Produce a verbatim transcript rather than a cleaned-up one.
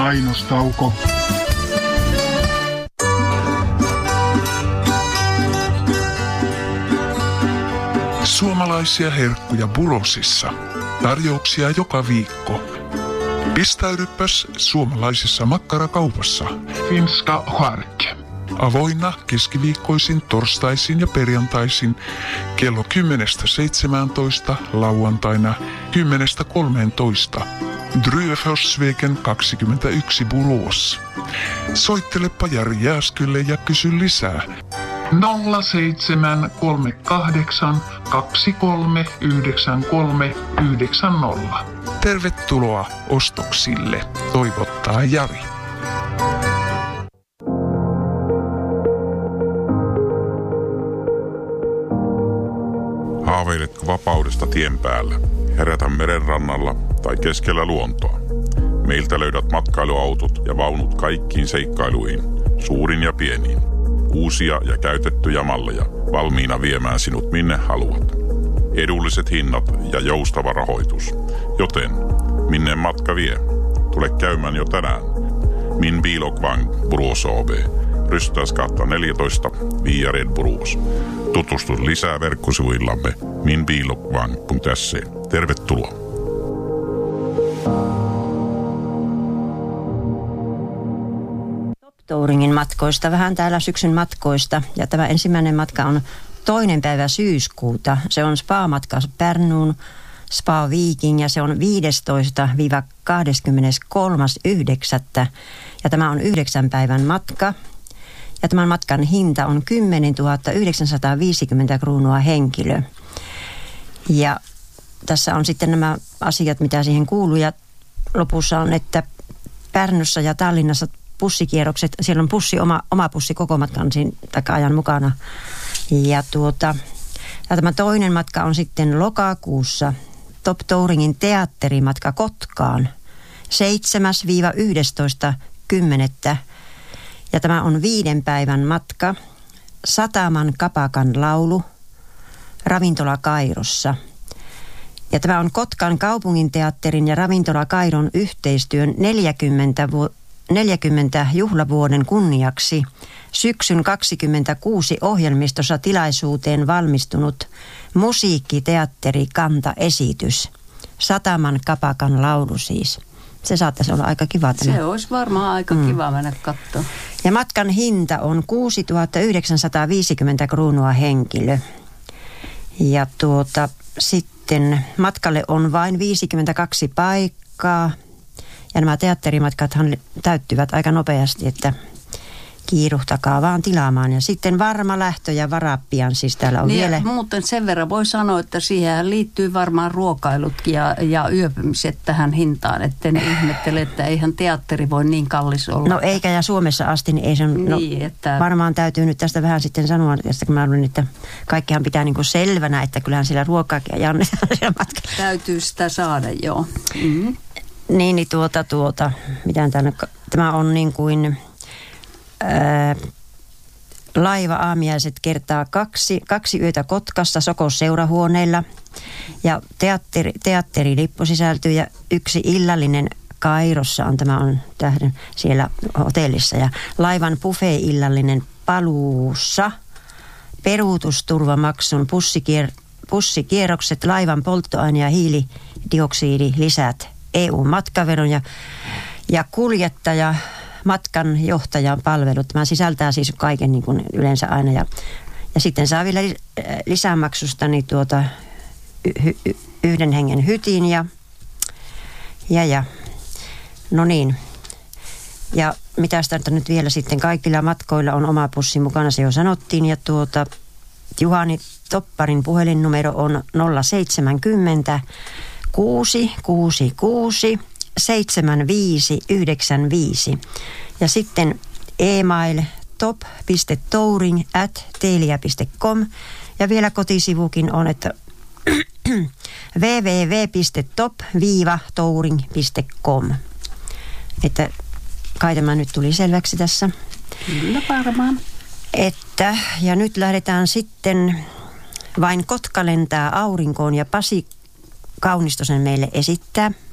Mainostauko. Suomalaisia herkkuja Burosissa. Tarjouksia joka viikko. Pistäydypäs suomalaisessa makkarakaupassa. Finska Chark. Avoinna keskiviikkoisin, torstaisin ja perjantaisin kello kymmenestä seitsemääntoista, lauantaina kymmenestä kolmeentoista. Dryefosveken kaksikymmentäyksi Borås. Soittelepa Jari Jääskylle ja kysy lisää. nolla seitsemän kolme kahdeksan kaksi kolme yhdeksän kolme yhdeksän nolla. Tervetuloa ostoksille, toivottaa Jari. Haaveiletko vapaudesta tien päällä, herätä merenrannalla tai keskellä luontoa? Meiltä löydät matkailuautot ja vaunut kaikkiin seikkailuihin, suurin ja pieniin. Uusia ja käytettyjä malleja valmiina viemään sinut minne haluat. Edulliset hinnat ja joustava rahoitus. Joten minne matka vie? Tule käymään jo tänään. Min Bilokvang Borås A B. Rystäysgatan neljätoista, Viared Borås. Tutustu lisää verkkosivuillamme min bilokvang piste se. Tervetuloa. Touringin matkoista, vähän täällä syksyn matkoista. Ja tämä ensimmäinen matka on toinen päivä syyskuuta. Se on spa-matka Pärnuun, Spa Viking, ja se on viidestoista kahdeskymmeneskolmas yhdeksättä Ja tämä on yhdeksän päivän matka. Ja tämän matkan hinta on kymmenentuhatta yhdeksänsataaviisikymmentä kruunua henkilö. Ja tässä on sitten nämä asiat, mitä siihen kuuluu. Ja lopussa on, että Pärnussa ja Tallinnassa pussikierrokset, siellä on pussi, oma, oma pussi koko matkan siinä ajan mukana. Ja, tuota, ja tämä toinen matka on sitten lokakuussa Top Touringin teatterimatka Kotkaan seitsemäs yhdestoista kymmenettä Ja tämä on viiden päivän matka Sataman Kapakan laulu ravintola Kairossa. Ja tämä on Kotkan kaupunginteatterin ja ravintola Kairon yhteistyön neljäkymmentä, vu- neljäkymmentä juhlavuoden kunniaksi syksyn kaksikymmentäkuusi ohjelmistossa tilaisuuteen valmistunut musiikkiteatterikantaesitys. Sataman Kapakan laulu siis. Se saattaisi olla aika kiva. Tänne. Se olisi varmaan aika mm. kiva mennä katsomaan. Ja matkan hinta on kuusituhatta yhdeksänsataaviisikymmentä kruunua henkilö. Ja tuota, sitten matkalle on vain viisikymmentäkaksi paikkaa. Ja nämä teatterimatkathan täyttyvät aika nopeasti, että kiiruhtakaa vaan tilaamaan. Ja sitten varma lähtö ja varappian, siis täällä on niin, vielä. Muuten sen verran voi sanoa, että siihen liittyy varmaan ruokailutkin ja, ja yöpymiset tähän hintaan. Että ne ihmettele, että eihän teatteri voi niin kallis olla. No eikä, ja Suomessa asti niin ei se on, no, niin, että varmaan täytyy nyt tästä vähän sitten sanoa, tästä kun mä luulen, että kaikkihan pitää niin kuin selvänä, että kyllähän siellä ruokaakin ja annetaan siellä matkalla. Täytyy sitä saada, joo. Mm-hmm. Niin, niin tuota, tuota, mitään täällä, tämä on niin kuin Ää, laiva aamiaiset kertaa kaksi, kaksi yötä Kotkassa Sokos seurahuoneilla ja teatteri, teatterilippu sisältyy ja yksi illallinen Kairossa on, tämä on tähden siellä hotellissa, ja laivan buffet-illallinen Paluussa, peruutusturvamaksun pussikier, pussikierrokset, laivan polttoaine- ja hiilidioksidilisät, E U-matkaveron ja, ja kuljettaja matkan johtajan palvelut. Tämä sisältää siis kaiken niin kuin yleensä aina. Ja, ja sitten saa vielä lisämaksusta niin tuota, y, y, yhden hengen hytin. Ja, ja, ja no niin. Ja mitä sitä nyt vielä sitten, kaikilla matkoilla on oma pussi mukana, se jo sanottiin. Ja tuota, Juhani Topparin puhelinnumero on nolla seitsemänkymmentä kuusi kuusi kuusi seitsemän viisi yhdeksän viisi. Ja sitten e-mail top piste touring at telia piste com. Ja vielä kotisivukin on, että double-u double-u double-u piste top touring piste com. Että kai tämä nyt tuli selväksi tässä. Kyllä varmaan. Että, ja nyt lähdetään sitten, vain Kotka lentää aurinkoon, ja Pasi Kaunistosen meille esittää.